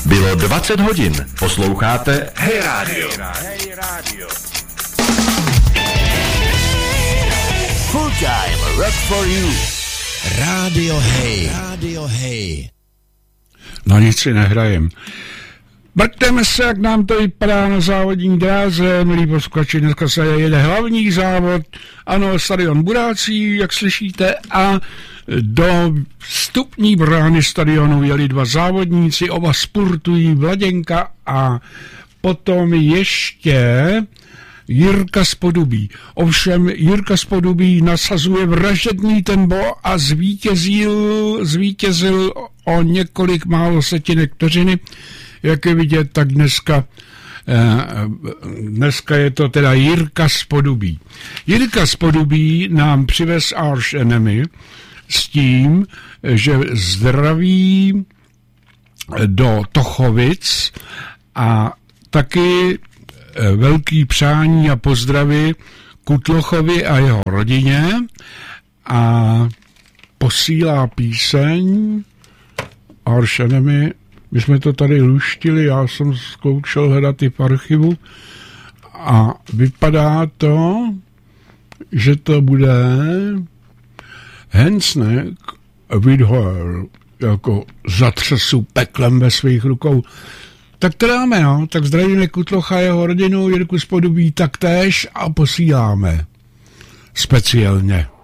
Bylo 20 hodin. Posloucháte Hey Radio. Full time rock for you. Radio Hey. No nic si nehrajem. Vrteme se, jak nám to vypadá na závodní dráze, milí posluchači, dneska se jede hlavní závod, ano, stadion Burácí, jak slyšíte, a do vstupní brány stadionu jeli dva závodníci, oba sportují, Vladěnka a potom ještě Jirka z Podubí. Ovšem Jirka z Podubí nasazuje vražedný tempo a zvítězil o několik málo setinek vteřiny. Jak je vidět, tak dneska je to teda Jirka z Podubí. Jirka z Podubí nám přivez Arch Enemy s tím, že zdraví do Tochovic a taky velký přání a pozdravy Kutlochovi a jeho rodině a posílá píseň Arch Enemy. My jsme to tady luštili, já jsem zkoušel hledat i v archivu a vypadá to, že to bude Hensneck with her, jako zatřesu peklem ve svých rukou. Tak to dáme, no. Tak zdravíme Kutlocha, jeho rodinu, Jirku z Podubí taktéž a posíláme speciálně.